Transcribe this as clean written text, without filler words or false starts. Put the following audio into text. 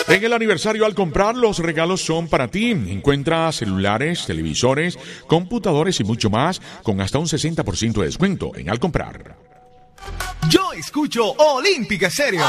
En el aniversario al comprar, los regalos son para ti. Encuentra celulares, televisores, computadores y mucho más con hasta un 60% de descuento en al comprar. Yo escucho Olímpica Estéreo.